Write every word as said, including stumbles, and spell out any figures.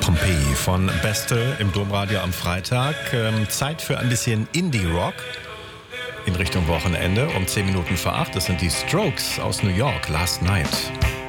Pompeii von Beste im Domradio am Freitag. Ähm, Zeit für ein bisschen Indie-Rock in Richtung Wochenende um zehn Minuten vor acht. Das sind die Strokes aus New York, Last Night.